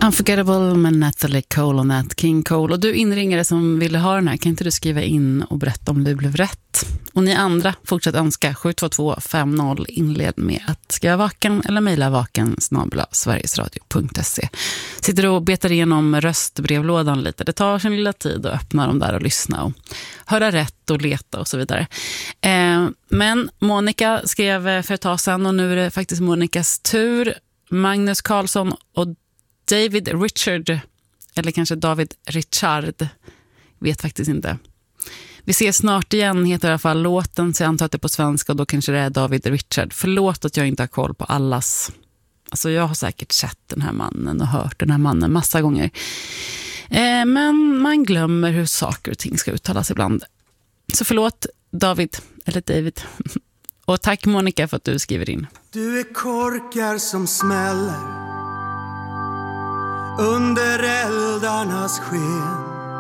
Unforgettable med Natalie Cole och Nat King Cole. Och du inringare som ville ha den här, kan inte du skriva in och berätta om det blev rätt? Och ni andra, fortsätt önska 72250, inled med att skriva vaken eller mejla vaken@sverigesradio.se. Sitter och betar igenom röstbrevlådan lite. Det tar sin lilla tid att öppna dem där och lyssna och höra rätt och leta och så vidare. Men Monica skrev för ett tag sedan och nu är det faktiskt Monikas tur. Magnus Karlsson och David Richard, eller kanske David Richard, vet faktiskt inte. Vi ses snart igen, heter i alla fall låten, så jag antar att det är på svenska och då kanske det är David Richard. Förlåt att jag inte har koll på allas. Alltså jag har säkert sett den här mannen och hört den här mannen massa gånger. Men man glömmer hur saker och ting ska uttalas ibland. Så förlåt David, eller David. Och tack Monica för att du skriver in. Du är korkar som smäller under eldarnas sken.